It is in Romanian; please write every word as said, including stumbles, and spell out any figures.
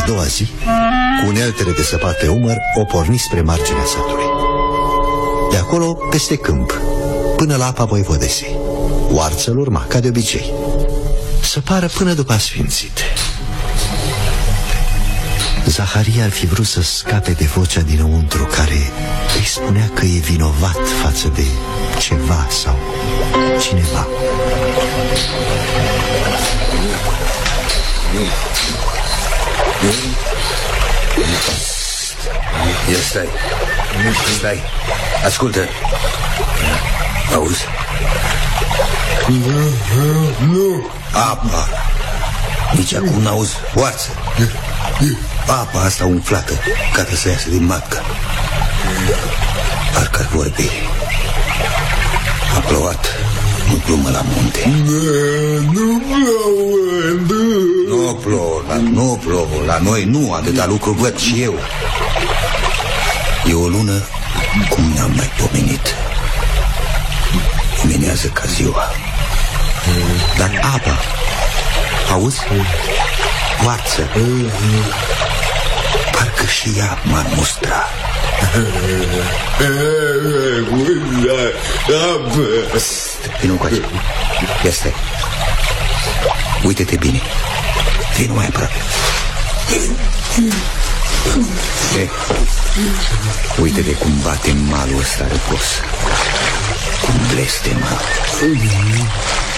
doua zi, cu uneltele de săpat pe umăr, o porni spre marginea satului. De acolo, peste câmp, până la apa Voivodesei. Oarță-l urma, ca de obicei. Săpară până după asfințite. Zaharia ar fi vrut să scape de vocea dinăuntru care îi spunea că e vinovat față de ceva sau cineva. Ia stai, stai, ascultă. Auzi? Nu. Apa. Nici acum n-auzi, oarță. Apa asta umflată, care să iasă din matcă. Parcă ar vorbi. A plouat, nu plumă la munte. Nu plouă. Nu plouă, nu plouă. La noi nu, atâta lucru văd și eu. E o lună cum n-am mai pomenit. Luminează ca ziua. Dar apa, auzi? Oarță. Parcă și ea m-ar mustra. Vino încoace. Ia stai. Uite-te bine. Vino mai aproape. E, uite-te cum bate malul ăsta răcos. Cum blestemă.